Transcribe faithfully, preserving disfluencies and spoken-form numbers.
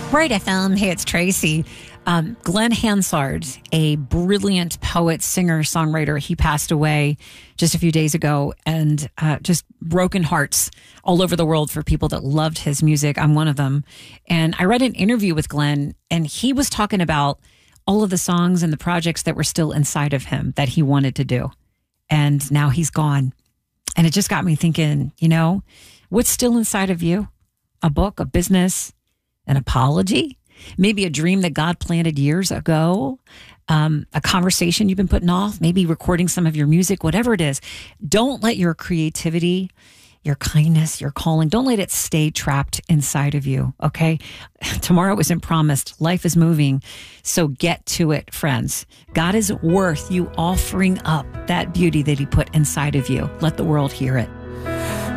Right, F M. Hey, it's Tracy. Um, Glenn Hansard, a brilliant poet, singer, songwriter, he passed away just a few days ago, and uh, just broken hearts all over the world for people that loved his music. I'm one of them. And I read an interview with Glenn, and he was talking about all of the songs and the projects that were still inside of him that he wanted to do. And now he's gone. And it just got me thinking, you know, what's still inside of you? A book, a business, an apology, maybe a dream that God planted years ago, um, a conversation you've been putting off, maybe recording some of your music, whatever it is. Don't let your creativity, your kindness, your calling, don't let it stay trapped inside of you, okay? Tomorrow isn't promised. Life is moving. So get to it, friends. God is worth you offering up that beauty that he put inside of you. Let the world hear it.